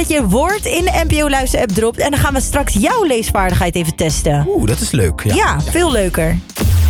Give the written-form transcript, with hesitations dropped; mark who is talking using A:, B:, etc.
A: dat je een woord in de NPO Luister app dropt. En dan gaan we straks jouw leesvaardigheid even testen.
B: Dat is leuk.
A: Ja, veel leuker.